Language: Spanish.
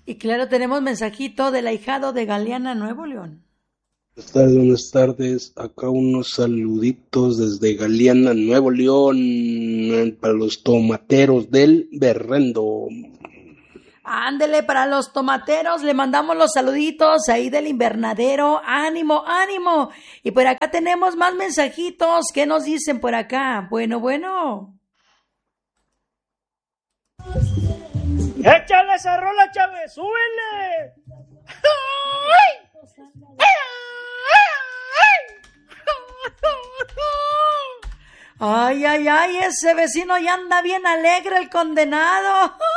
Y claro, tenemos mensajito del ahijado de Galeana, Nuevo León. Buenas tardes. Acá unos saluditos desde Galeana, Nuevo León, para los tomateros del Berrendo. Ándele, para los tomateros, le mandamos los saluditos ahí del invernadero. Ánimo, ánimo. Y por acá tenemos más mensajitos. ¿Qué nos dicen por acá? Bueno. ¡Échale esa rola, Chávez! ¡Súbele! Ay, ese vecino ya anda bien alegre, el condenado.